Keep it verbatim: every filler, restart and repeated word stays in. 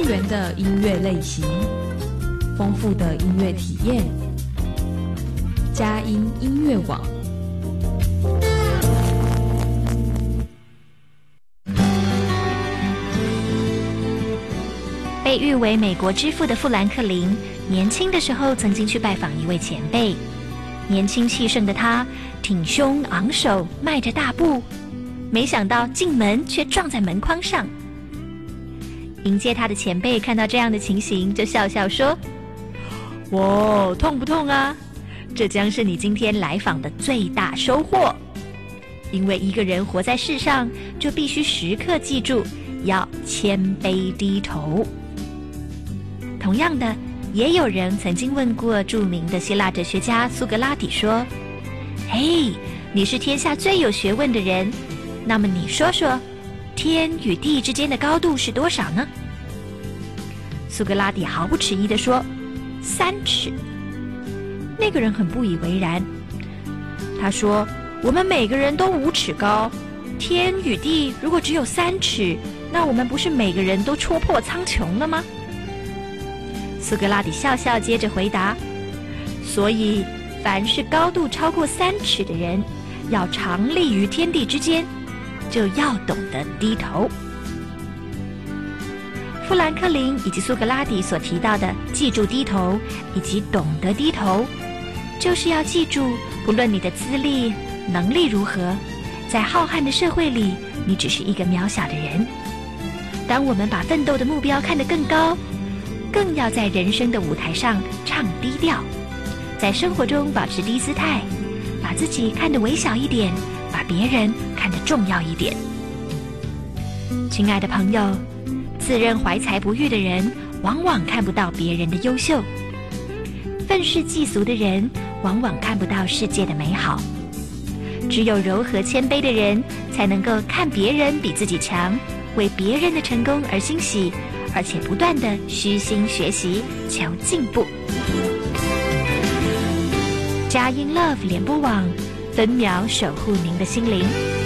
元的音乐类型，丰富的音乐体验，佳音音乐网。 被誉为美国之父的富兰克林，年轻的时候曾经去拜访一位前辈。年轻气盛的他，挺胸昂首，迈着大步，没想到进门却撞在门框上。迎接他的前辈看到这样的情形，就笑笑说：“哇，痛不痛啊？这将是你今天来访的最大收获。因为一个人活在世上，就必须时刻记住要谦卑低头。”同样的，也有人曾经问过著名的希腊哲学家苏格拉底说：“嘿，你是天下最有学问的人，那么你说说，天与地之间的高度是多少呢？”苏格拉底毫不迟疑地说：“三尺。”那个人很不以为然，他说：“我们每个人都五尺高，天与地如果只有三尺，那我们不是每个人都戳破苍穹了吗？”苏格拉底笑笑，接着回答：“所以，凡是高度超过三尺的人，要常立于天地之间，就要懂得低头。”富兰克林以及苏格拉底所提到的“记住低头”以及“懂得低头”，就是要记住，不论你的资历、能力如何，在浩瀚的社会里，你只是一个渺小的人。当我们把奋斗的目标看得更高，更要在人生的舞台上唱低调，在生活中保持低姿态，把自己看得微小一点，把别人看得重要一点。亲爱的朋友，自认怀才不遇的人，往往看不到别人的优秀；愤世嫉俗的人，往往看不到世界的美好。只有柔和谦卑的人，才能够看别人比自己强，为别人的成功而欣喜，而且不断地虚心学习，求进步。佳音 Love 联播网，分秒守护您的心灵。